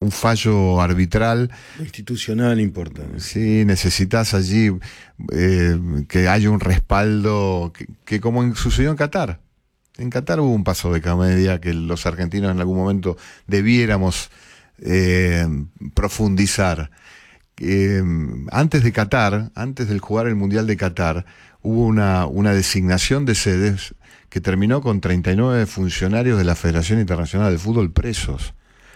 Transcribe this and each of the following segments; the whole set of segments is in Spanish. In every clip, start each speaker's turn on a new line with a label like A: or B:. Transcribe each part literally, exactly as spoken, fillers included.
A: un fallo arbitral.
B: Institucional importante.
A: Sí, necesitas allí eh, que haya un respaldo, que, que como en, sucedió en Qatar. En Qatar hubo un paso de comedia que los argentinos en algún momento debiéramos eh, profundizar. Eh, antes de Qatar, antes del jugar el Mundial de Qatar, hubo una, una designación de sedes que terminó con treinta y nueve funcionarios de la Federación Internacional de Fútbol presos.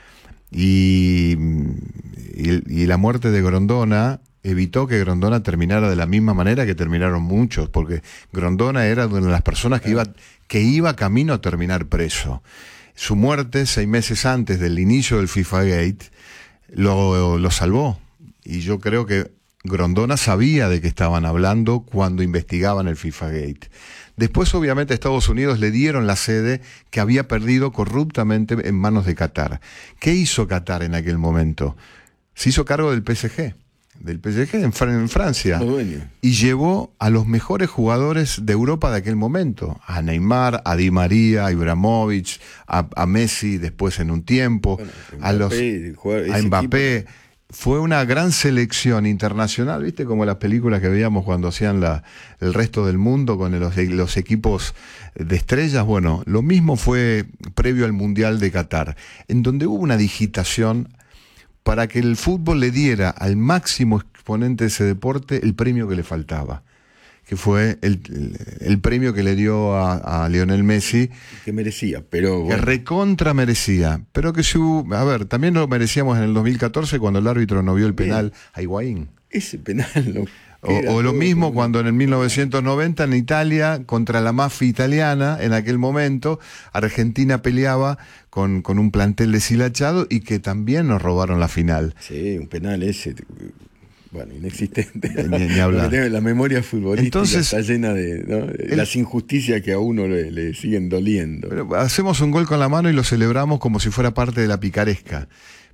A: Y, y, y la muerte de Grondona evitó que Grondona terminara de la misma manera que terminaron muchos, porque Grondona era una de las personas que iba, que iba camino a terminar preso. Su muerte, seis meses antes del inicio del FIFA Gate, lo, lo salvó. Y yo creo que Grondona sabía de qué estaban hablando cuando investigaban el FIFA Gate. Después, obviamente, Estados Unidos le dieron la sede que había perdido corruptamente en manos de Qatar. ¿Qué hizo Qatar en aquel momento? Se hizo cargo del P S G, del P S G en, Fran- en Francia, y llevó a los mejores jugadores de Europa de aquel momento, a Neymar, a Di María, a Ibrahimovic, a, a Messi después en un tiempo, bueno, Mbappé, a, los, jugar, a Mbappé. Equipo. Fue una gran selección internacional, ¿viste? Como las películas que veíamos cuando hacían la, el resto del mundo con los, los equipos de estrellas. Bueno, lo mismo fue previo al Mundial de Qatar, en donde hubo una digitación para que el fútbol le diera al máximo exponente de ese deporte el premio que le faltaba, que fue el, el, el premio que le dio a, a Lionel Messi.
B: Que merecía, pero...
A: Bueno. Que recontra merecía, pero que su... A ver, también lo merecíamos en el dos mil catorce cuando el árbitro no vio el penal Bien. a Higuaín.
B: Ese penal no...
A: O, o lo mismo como... cuando en el mil novecientos noventa en Italia, contra la mafia italiana, en aquel momento, Argentina peleaba con, con un plantel deshilachado y que también nos robaron la final.
B: Sí, un penal ese... Bueno, inexistente.
A: Ni, ni hablar.
B: La memoria futbolística
A: Entonces,
B: está llena de, ¿no? el, las injusticias que a uno le, le siguen doliendo.
A: Pero hacemos un gol con la mano y lo celebramos como si fuera parte de la picaresca.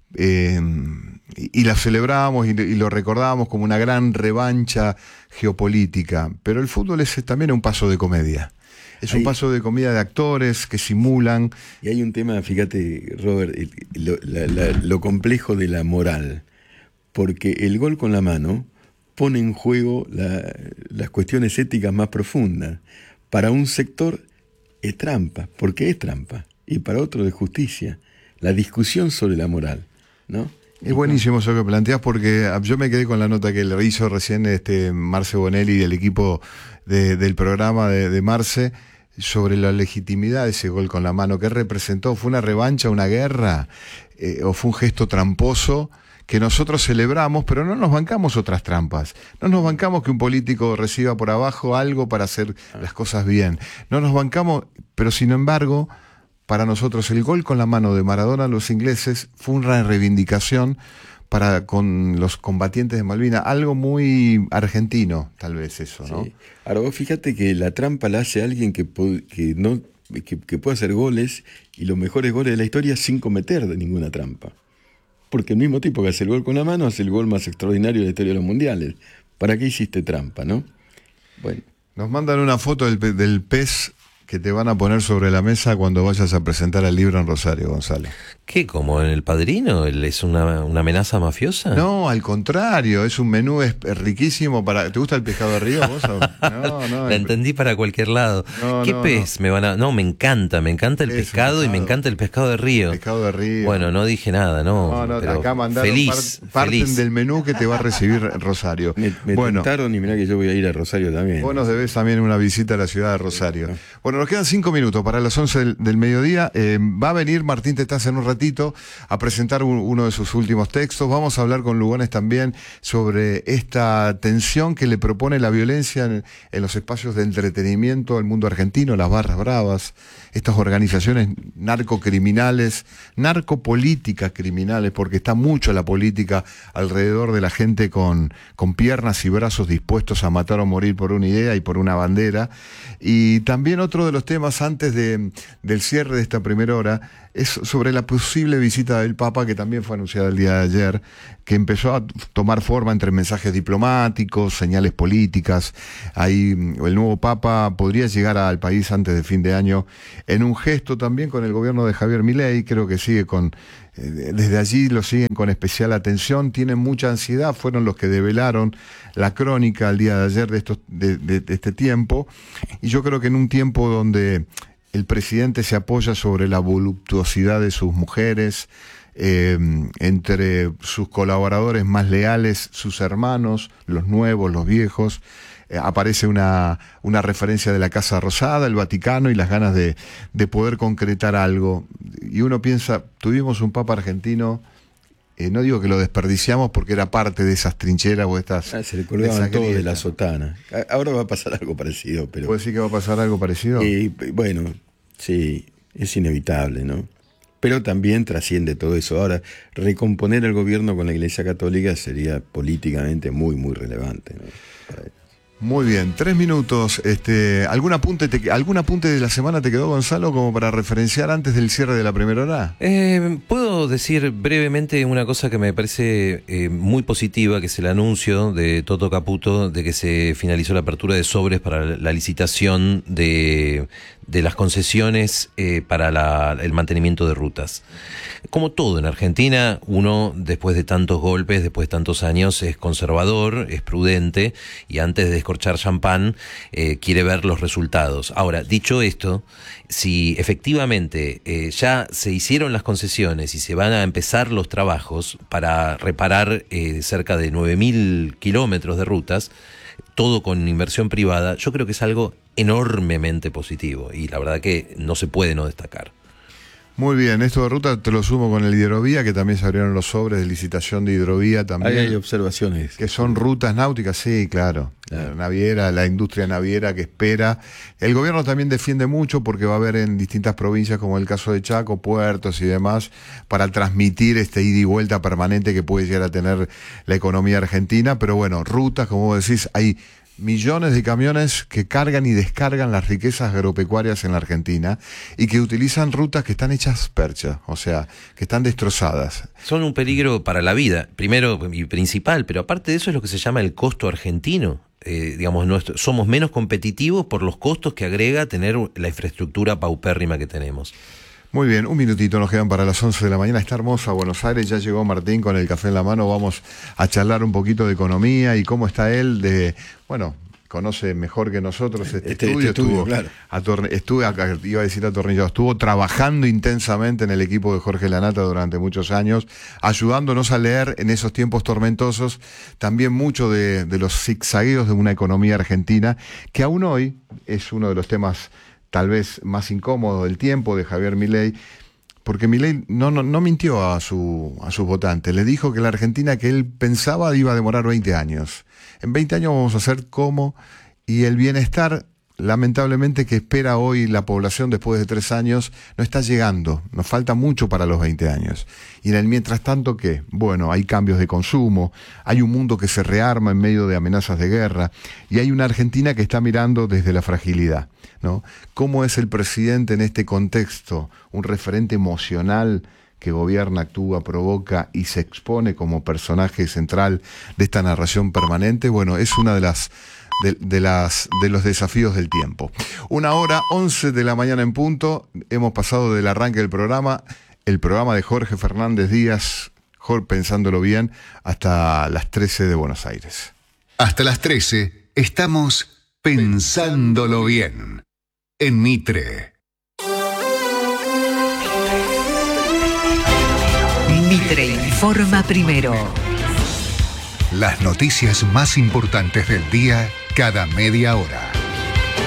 A: Eh, y, y la celebramos y, y lo recordamos como una gran revancha geopolítica. Pero el fútbol es también un paso de comedia. Es un hay, paso de comedia de actores que simulan.
B: Y hay un tema, fíjate, Robert, lo, la, la, lo complejo de la moral. Porque el gol con la mano pone en juego la, las cuestiones éticas más profundas. Para un sector es trampa, porque es trampa, y para otro es justicia. La discusión sobre la moral, ¿no?
A: Es buenísimo eso que planteas, porque yo me quedé con la nota que le hizo recién este Marce Bonelli del equipo de, del programa de, de Marce sobre la legitimidad de ese gol con la mano. ¿Qué representó? ¿Fue una revancha, una guerra? Eh, ¿O fue un gesto tramposo? Que nosotros celebramos, pero no nos bancamos otras trampas. No nos bancamos que un político reciba por abajo algo para hacer las cosas bien. No nos bancamos, pero sin embargo, para nosotros el gol con la mano de Maradona a los ingleses fue una reivindicación para con los combatientes de Malvinas, algo muy argentino, tal vez eso, ¿no?
B: Sí. Ahora vos fíjate que la trampa la hace alguien que, que no que, que puede hacer goles, y los mejores goles de la historia sin cometer de ninguna trampa. Porque el mismo tipo que hace el gol con la mano hace el gol más extraordinario de la historia de los mundiales. ¿Para qué hiciste trampa, no? Bueno.
A: Nos mandan una foto del, pe- del pez que te van a poner sobre la mesa cuando vayas a presentar el libro en Rosario, Gonzalo.
C: ¿Qué? ¿Como en El Padrino? ¿Es una, una amenaza mafiosa?
A: No, al contrario, es un menú es, es riquísimo para... ¿Te gusta el pescado de río vos? No, no.
C: La
A: el...
C: entendí para cualquier lado.
A: No,
C: ¿Qué
A: no,
C: pez
A: no.
C: me van a...? No, me encanta, me encanta el
A: Es
C: pescado, y me encanta el pescado de río.
A: Pescado de río.
C: Bueno, no dije nada, no.
A: No, no,
C: pero
A: acá mandaron
C: feliz,
A: par, parten
C: feliz.
A: del menú que te va a recibir Rosario.
B: Me, me
A: bueno,
B: tentaron, y mirá que yo voy a ir a Rosario también.
A: Vos nos debés también una visita a la ciudad de Rosario. Bueno, nos quedan cinco minutos para las once del, del mediodía. Eh, va a venir Martín Tetaz en un ratito a presentar un, uno de sus últimos textos. Vamos a hablar con Lugones también sobre esta tensión que le propone la violencia en, en los espacios de entretenimiento del mundo argentino, las barras bravas, estas organizaciones narcocriminales, narcopolíticas criminales, porque está mucho la política alrededor de la gente con, con piernas y brazos dispuestos a matar o morir por una idea y por una bandera. Y también otro de los temas antes de, del cierre de esta primera hora es sobre la posible visita del Papa, que también fue anunciada el día de ayer, que empezó a tomar forma entre mensajes diplomáticos, señales políticas. Ahí el nuevo Papa podría llegar al país antes de fin de año, en un gesto también con el gobierno de Javier Milei. Creo que sigue con desde allí lo siguen con especial atención, tienen mucha ansiedad, fueron los que develaron la crónica el día de ayer de, estos, de, de, de este tiempo, y yo creo que en un tiempo donde el presidente se apoya sobre la voluptuosidad de sus mujeres, eh, entre sus colaboradores más leales, sus hermanos, los nuevos, los viejos, eh, aparece una, una referencia de la Casa Rosada, el Vaticano y las ganas de, de poder concretar algo. Y uno piensa, tuvimos un Papa argentino, eh, no digo que lo desperdiciamos porque era parte de esas trincheras o estas...
B: Ah, se le colgaban todo de la sotana. Ahora va a pasar algo parecido, pero...
A: ¿Puede decir que va a pasar algo parecido?
B: Y, bueno, sí, es inevitable, ¿no? Pero también trasciende todo eso. Ahora, recomponer el gobierno con la Iglesia Católica sería políticamente muy, muy relevante, ¿no? Para...
A: Muy bien, tres minutos. Este, ¿algún apunte, te, ¿Algún apunte de la semana te quedó, Gonzalo, como para referenciar antes del cierre de la primera hora?
C: Eh, Puedo decir brevemente una cosa que me parece eh, muy positiva, que es el anuncio de Toto Caputo de que se finalizó la apertura de sobres para la licitación de, de las concesiones eh, para la, el mantenimiento de rutas. Como todo en Argentina, uno después de tantos golpes, después de tantos años, es conservador, es prudente y antes de descorchar champán eh, quiere ver los resultados. Ahora, dicho esto, si efectivamente eh, ya se hicieron las concesiones y se van a empezar los trabajos para reparar eh, cerca de nueve mil kilómetros de rutas, todo con inversión privada, yo creo que es algo enormemente positivo y la verdad que no se puede no destacar.
A: Muy bien, esto de ruta te lo sumo con el hidrovía, que también se abrieron los sobres de licitación de hidrovía también.
B: Ahí hay observaciones.
A: Que son rutas náuticas, sí, claro. La naviera, la industria naviera que espera. El gobierno también defiende mucho porque va a haber en distintas provincias, como el caso de Chaco, puertos y demás, para transmitir este ida y vuelta permanente que puede llegar a tener la economía argentina. Pero bueno, rutas, como vos decís, hay millones de camiones que cargan y descargan las riquezas agropecuarias en la Argentina y que utilizan rutas que están hechas percha, o sea, que están destrozadas.
C: Son un peligro para la vida, primero y principal, pero aparte de eso es lo que se llama el costo argentino. Eh, digamos, nuestro, somos menos competitivos por los costos que agrega tener la infraestructura paupérrima que tenemos.
A: Muy bien, un minutito nos quedan para las once de la mañana. Está hermosa Buenos Aires, ya llegó Martín con el café en la mano. Vamos a charlar un poquito de economía y cómo está él de, bueno, conoce mejor que nosotros este,
B: este
A: estudio.
B: Este estudio
A: estuvo,
B: claro.
A: atorn, estuve, acá, iba a decir atornillado, estuvo trabajando intensamente en el equipo de Jorge Lanata durante muchos años, ayudándonos a leer en esos tiempos tormentosos también mucho de, de los zigzagueos de una economía argentina, que aún hoy es uno de los temas tal vez más incómodo del tiempo de Javier Milei, porque Milei no, no, no mintió a, su, a sus votantes, le dijo que la Argentina que él pensaba iba a demorar veinte años. En veinte años vamos a hacer como, y el bienestar, lamentablemente, que espera hoy la población después de tres años, no está llegando, nos falta mucho para los veinte años. Y en el mientras tanto, ¿qué? Bueno, hay cambios de consumo, hay un mundo que se rearma en medio de amenazas de guerra, y hay una Argentina que está mirando desde la fragilidad, ¿no? ¿Cómo es el presidente en este contexto? Un referente emocional que gobierna, actúa, provoca y se expone como personaje central de esta narración permanente. Bueno, es una de las de, de las de los desafíos del tiempo. Una hora, once de la mañana en punto. Hemos pasado del arranque del programa, el programa de Jorge Fernández Díaz, Jorge, pensándolo bien, hasta las trece de Buenos Aires.
D: Hasta las trece estamos pensándolo bien en Mitre.
E: Mitre informa primero.
D: Las noticias más importantes del día cada media hora.